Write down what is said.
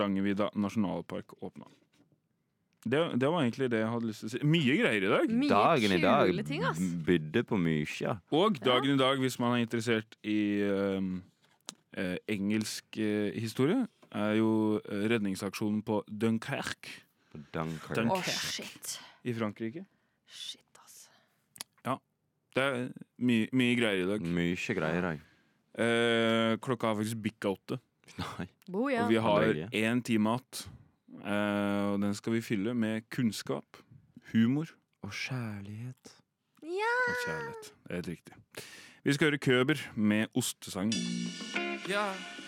Hardangervidda nasjonalpark åpna. Det var egentlig det jeg hadde lyst til å si. Mye greier i dag. Mye Dagen i dag kule ting, ass. bydde på mye. Og dagen i dag, hvis man er interessert i engelsk historie, er jo redningsaksjonen på Dunkerque Dunkirk. Shit. i Frankrike. Shit, ass. Det er mye greier i dag. Mye greier, jeg. Klokka har faktisk bikka 8. Nei. Boja. Og vi har Allerede. 1 time igjen. Og den skal vi fylle med kunnskap, humor Og kjærlighet. Ja. og kjærlighet. Det er helt riktig. Vi skal høre Køber med ostesangen. Ja,